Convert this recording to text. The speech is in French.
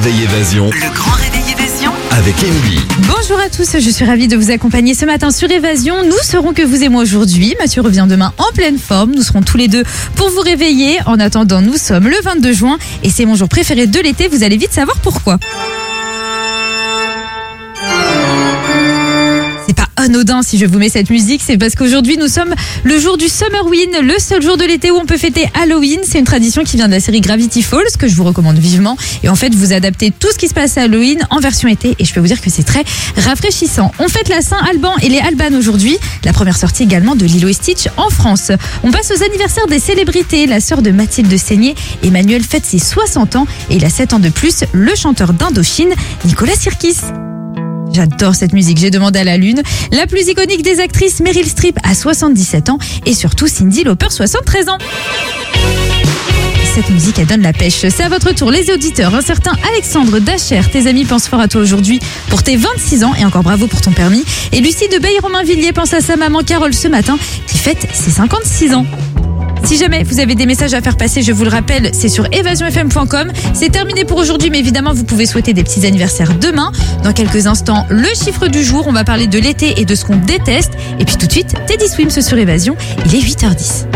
réveil Évasion. Le grand réveil Évasion Avec Émilie. Bonjour à tous, je suis ravie de vous accompagner ce matin sur Évasion. Nous serons que vous et moi aujourd'hui. Mathieu revient demain en pleine forme. Nous serons tous les deux pour vous réveiller. En attendant, nous sommes le 22 juin et c'est mon jour préféré de l'été. Vous allez vite savoir pourquoi. C'est pas anodin si je vous mets cette musique, c'est parce qu'aujourd'hui nous sommes le jour du Summerween, le seul jour de l'été où on peut fêter Halloween. C'est une tradition qui vient de la série Gravity Falls, que je vous recommande vivement. Et en fait, vous adaptez tout ce qui se passe à Halloween en version été et je peux vous dire que c'est très rafraîchissant. On fête la Saint-Alban et les Albanes aujourd'hui, la première sortie également de Lilo et Stitch en France. On passe aux anniversaires des célébrités. La sœur de Mathilde Seigné, Emmanuel, fête ses 60 ans et il a 7 ans de plus, le chanteur d'Indochine, Nicolas Sirkis. J'adore cette musique, j'ai demandé à la lune. La plus iconique des actrices, Meryl Streep, a 77 ans et surtout Cyndi Lauper, 73 ans. Cette musique, elle donne la pêche. C'est à votre tour, les auditeurs. Un certain Alexandre Dacher, tes amis pensent fort à toi aujourd'hui pour tes 26 ans et encore bravo pour ton permis. Et Lucie de Baye-Romainvilliers pense à sa maman Carole ce matin qui fête ses 56 ans. Si jamais vous avez des messages à faire passer, je vous le rappelle, c'est sur evasionfm.com. C'est terminé pour aujourd'hui, mais évidemment, vous pouvez souhaiter des petits anniversaires demain. Dans quelques instants, le chiffre du jour. On va parler de l'été et de ce qu'on déteste. Et puis tout de suite, Teddy Swims sur Évasion. Il est 8h10.